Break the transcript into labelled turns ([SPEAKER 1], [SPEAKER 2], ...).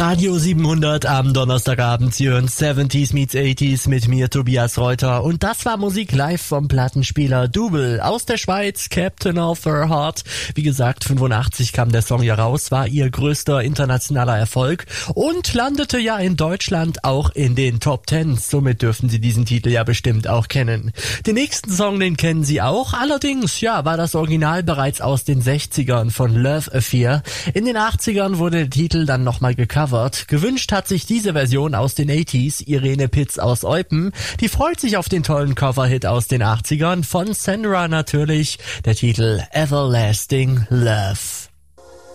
[SPEAKER 1] Radio 700 am Donnerstagabend. Sie hören 70s meets 80s mit mir, Tobias Reuter. Und das war Musik live vom Plattenspieler Double aus der Schweiz, Captain of Her Heart. Wie gesagt, 85 kam der Song ja raus, war ihr größter internationaler Erfolg und landete ja in Deutschland auch in den Top 10. Somit dürften Sie diesen Titel ja bestimmt auch kennen. Den nächsten Song, den kennen Sie auch. Allerdings, ja, war das Original bereits aus den 60ern von Love Affair. In den 80ern wurde der Titel dann nochmal gecovert. Gewünscht hat sich diese Version aus den 80s Irene Pitz aus Eupen. Die freut sich auf den tollen Coverhit aus den 80ern von Sandra natürlich. Der Titel Everlasting Love.